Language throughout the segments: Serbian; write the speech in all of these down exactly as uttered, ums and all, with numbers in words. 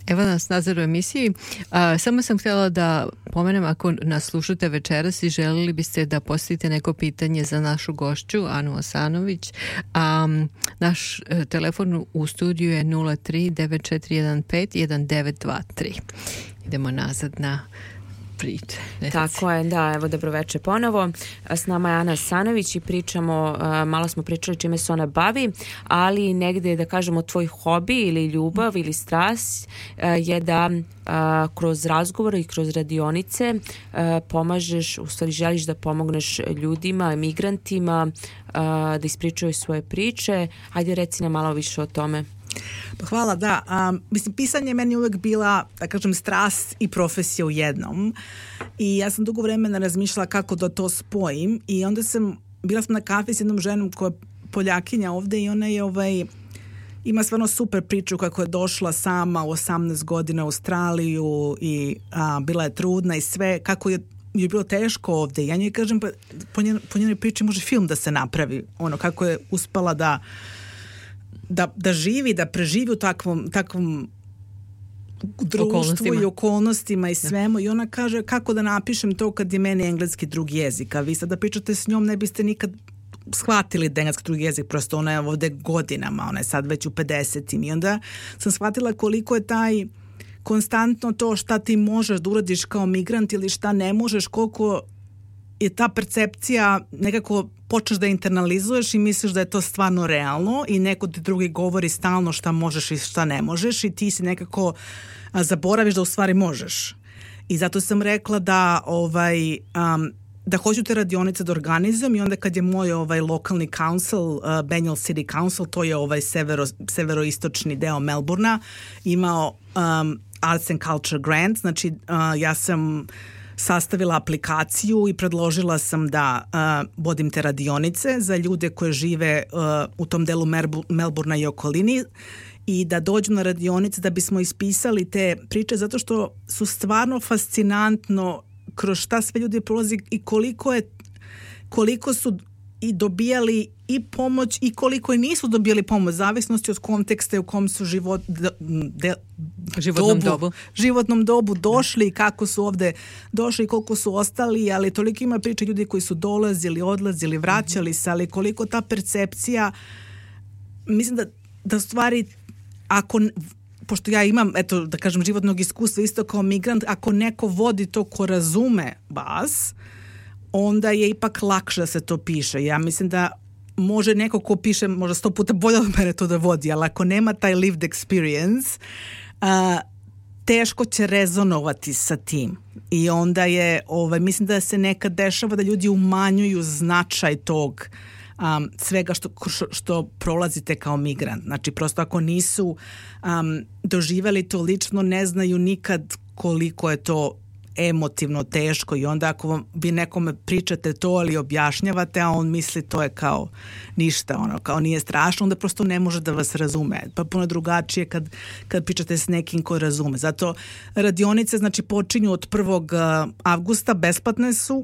Evo nas nazad u emisiji. A, samo sam htjela da pomenem, ako nas slušate večeras i želili biste da postavite neko pitanje za našu gošću, Anu Asanović, a, naš e, telefon u studiju je nula tri devet četiri jedan pet jedan devet dva tri. Idemo nazad na priče. Tako je, da, evo dobroveče ponovo. S nama je Ana Asanović i pričamo, malo smo pričali čime se ona bavi, ali negde da kažemo tvoj hobi ili ljubav ili strast je da kroz razgovore i kroz radionice pomažeš, u stvari želiš da pomogneš ljudima, migrantima, da ispričaju svoje priče. Ajde, reci nam malo više o tome. Pa hvala, da. Um, mislim, pisanje je meni uvek bila, da kažem, strast i profesija u jednom. I ja sam dugo vremena razmišljala kako da to spojim i onda sam, bila sam na kafi s jednom ženom koja je Poljakinja ovde i ona je ovaj, ima stvarno super priču kako je došla sama u osamnaest godina u Australiju i a, bila je trudna i sve, kako je je bilo teško ovde. Ja njoj kažem, pa po, njen, po njenoj priči može film da se napravi. Ono, kako je uspela da Da, da živi, da preživi u takvom, takvom društvu okolnostima. i okolnostima i svemu. I ona kaže kako da napišem to kad je meni engleski drugi jezik. A vi sad da pričate s njom ne biste nikad shvatili da je engleski drugi jezik. Prosto ona je ovde godinama, ona je sad već u pedesetim. I onda sam shvatila koliko je taj konstantno to šta ti možeš da uradiš kao migrant ili šta ne možeš, koliko je ta percepcija nekako počneš da internalizuješ i misliš da je to stvarno realno i neko ti drugi govori stalno šta možeš i šta ne možeš i ti si nekako a, zaboraviš da u stvari možeš. I zato sam rekla da ovaj um, da hoću te radionice da organizujem i onda kad je moj ovaj lokalni council, uh, Banyule City Council, to je ovaj severo, severoistočni deo Melbourna, imao um, Arts and Culture Grant, znači uh, ja sam sastavila aplikaciju i predložila sam da uh, vodim te radionice za ljude koje žive uh, u tom delu Melbourna i okolini i da dođu na radionice da bismo ispisali te priče zato što su stvarno fascinantno kroz šta sve ljudi prolazi i koliko je koliko su i dobijali i pomoć i koliko i nisu dobijali pomoć, zavisnosti od konteksta u kom su život, de, životnom dobu, dobu. životnom dobu došli i kako su ovde došli i koliko su ostali, ali toliko ima priče ljudi koji su dolazili, odlazili, vraćali se, ali koliko ta percepcija, mislim da, da stvari, ako, pošto ja imam, eto, da kažem, životnog iskustva isto kao migrant, ako neko vodi to ko razume vas, onda je ipak lakše da se to piše. Ja mislim da može neko ko piše možda sto puta bolje od mene to da vodi, ali ako nema taj lived experience, uh, teško će rezonovati sa tim. I onda je, ovaj, mislim da se nekad dešava da ljudi umanjuju značaj tog um, svega što, što prolazite kao migrant. Znači, prosto ako nisu um, doživjeli to lično, ne znaju nikad koliko je to emotivno teško i onda ako vam, vi nekome pričate to ali objašnjavate, a on misli to je kao ništa, ono, kao nije strašno, onda prosto ne može da vas razume. Pa puno drugačije kad, kad pričate s nekim ko razume. Zato radionice znači počinju od prvog avgusta, besplatne su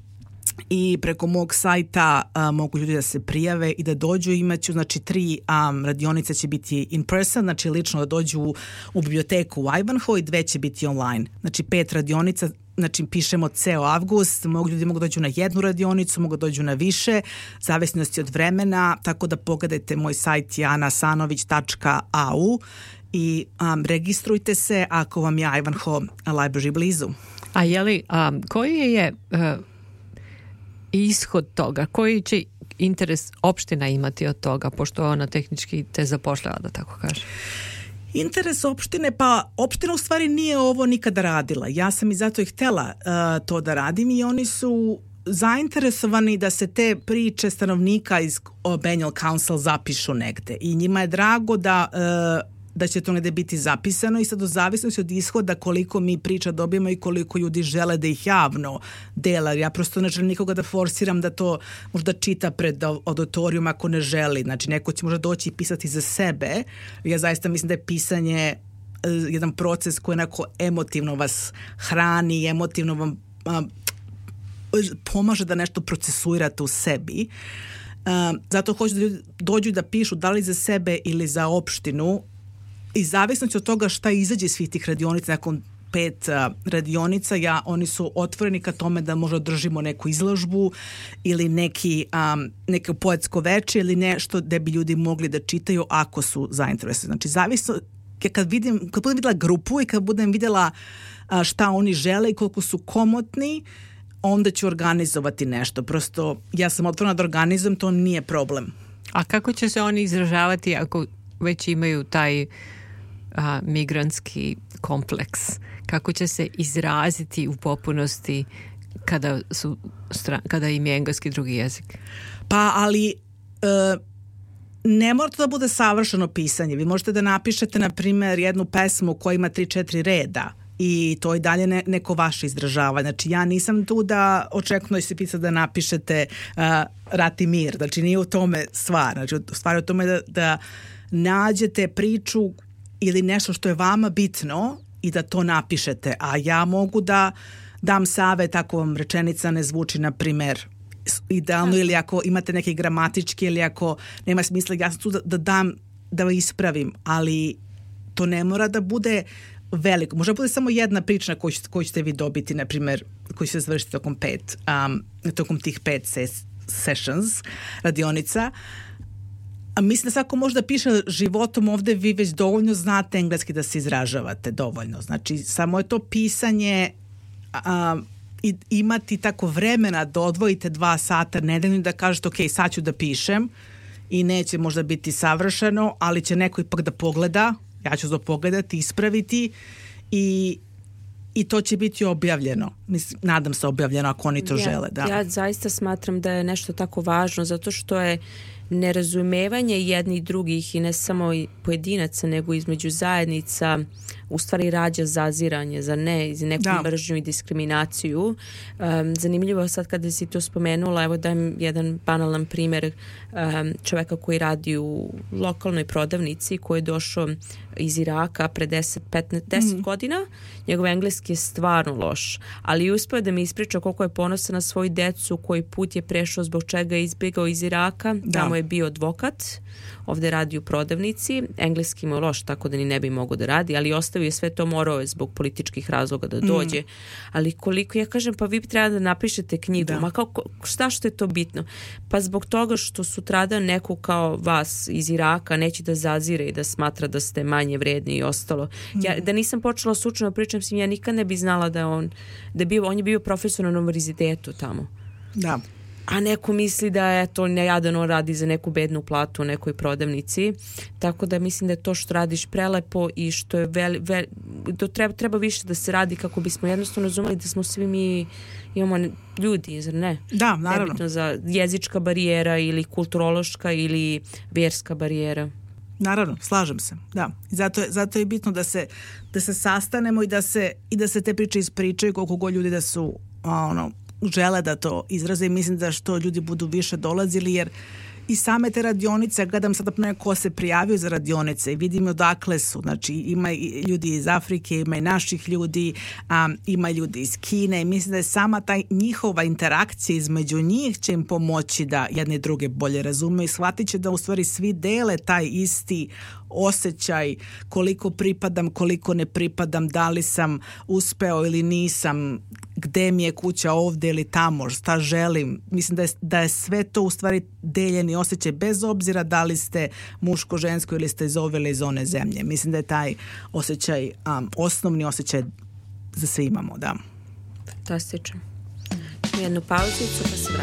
i preko mog sajta a, mogu ljudi da se prijave i da dođu. Imaću, znači, tri um, radionice će biti in person, znači lično da dođu u, u biblioteku u Ivanhoe i dve će biti online. Znači pet radionica, znači pišemo ceo avgust, mogu ljudi mogu dođu na jednu radionicu, mogu dođu na više, zavisnosti od vremena, tako da pogledajte moj sajt ana asanović tačka a u i um, registrujte se ako vam je Ivanhoe Library blizu. A je li, um, koji je uh, ishod toga, koji će interes opština imati od toga, pošto ona tehnički te zapošljava, da tako kaže? Interes opštine, pa opština u stvari nije ovo nikada radila. Ja sam i zato i htela uh, to da radim i oni su zainteresovani da se te priče stanovnika iz Banyule Council zapišu negde i njima je drago da uh, da će to negde biti zapisano i sad u zavisnosti od ishoda koliko mi priča dobijemo i koliko ljudi žele da ih javno dela. Ja prosto ne želim nikoga da forsiram da to možda čita pred auditorijum ako ne želi. Znači neko će možda doći i pisati za sebe. Ja zaista mislim da je pisanje jedan proces koji onako emotivno vas hrani, emotivno vam a, pomaže da nešto procesuirate u sebi. A, zato hoću da ljudi dođu da pišu da li za sebe ili za opštinu i zavisno od toga šta izađe svih tih radionica nakon pet uh, radionica, ja, oni su otvoreni ka tome da možda održimo neku izložbu ili neki, um, neko poetsko veče ili nešto da bi ljudi mogli da čitaju ako su zainteresovani. Znači, zavisno, kad, vidim, kad budem videla grupu i kad budem videla uh, šta oni žele i koliko su komotni, onda ću organizovati nešto. Prosto, ja sam otvorena da organizujem, to nije problem. A kako će se oni izražavati ako već imaju taj a, migrantski kompleks? Kako će se izraziti u popunosti kada, su, kada im je engleski drugi jezik? Pa, ali e, ne mora to da bude savršeno pisanje. Vi možete da napišete, na primjer, jednu pesmu koja ima tri četiri reda i to je dalje ne, neko vaše izražavanje. Znači, ja nisam tu da očekujem da se pisati da napišete uh, rat i mir. Znači, nije u tome stvar. Znači, stvar je u tome da, da nađete priču ili nešto što je vama bitno i da to napišete. A ja mogu da dam savjet ako vam rečenica ne zvuči, na primjer, idealno, ili ako imate neke gramatičke, ili ako nema smisla, ja sam tu da, da dam, da ispravim, ali to ne mora da bude veliko. Možda bude samo jedna priča koju, koju ćete vi dobiti, na primjer, koju će se završiti tokom pet, um, tokom tih pet ses, sessions, radionica. A mislim da svako može da piše životom ovde, vi već dovoljno znate engleski da se izražavate dovoljno. Znači, samo je to pisanje, um, i imati tako vremena da odvojite dva sata nedeljno da kažete ok, sad ću da pišem i neće možda biti savršeno, ali će neko ipak da pogleda, ja ću to pogledati, ispraviti i, i to će biti objavljeno. Mislim, nadam se objavljeno ako oni to ja, žele. Da. Ja zaista smatram da je nešto tako važno zato što je nerazumevanje jednih drugih i ne samo pojedinaca nego između zajednica u stvari rađa zaziranje za ne, za neku da. mržnju i diskriminaciju. Um, zanimljivo sad kada si to spomenula, evo dajem jedan banalan primjer um, čoveka koji radi u lokalnoj prodavnici koji je došao iz Iraka pre deset, petnaest, deset mm. godina. Njegov engleski je stvarno loš, ali uspio da mi ispriča koliko je ponosan na svoju decu, koji put je prešao, zbog čega je izbjegao iz Iraka. Da. Tamo je bio advokat, ovde radi u prodavnici, engleski mu je loš, tako da ni ne bi mogao da radi, ali ostavio je sve to, morao je zbog političkih razloga da dođe. Mm. Ali koliko, ja kažem, pa vi bi trebali da napišete knjigu, da. ma kao, šta što je to bitno? Pa zbog toga što sutradan neko kao vas iz Iraka neće da zazire i da smatra da ste manje vredni i ostalo. Ja, da nisam počela slučajno pričam s njim, ja nikad ne bi znala da on, da bio, on je bio profesor na univerzitetu tamo. Da. A neko misli da je to nejadan, on radi za neku bednu platu u nekoj prodavnici. Tako da mislim da je to što radiš prelepo i što je veli, veli, to treba, treba više da se radi kako bismo jednostavno razumeli da smo svi mi imamo ljudi, zar ne? Da, naravno. Nebitno za jezička barijera ili kulturološka ili vjerska barijera. Naravno, slažem se. Da. Zato je, zato je bitno da se, da se sastanemo i da se, i da se te priče ispričaju, koliko god ljudi da su ono, žele da to izraze i mislim da što ljudi budu više dolazili, jer i same te radionice, gledam sada na ko se prijavio za radionice i vidim odakle su, znači ima i ljudi iz Afrike, ima i naših ljudi, um, ima ljudi iz Kine i mislim da je sama ta njihova interakcija između njih će im pomoći da jedne druge bolje razume i shvatit će da u stvari svi dele taj isti osjećaj koliko pripadam, koliko ne pripadam, da li sam uspeo ili nisam, gde mi je kuća, ovde ili tamo, šta želim. Mislim da je, da je sve to u stvari deljeni osjećaj bez obzira da li ste muško, žensko ili ste iz ove ili iz one zemlje. Mislim da je taj osjećaj um, osnovni osjećaj za sve imamo, da. Fantastično. Jednu pauzicu pa se vratimo.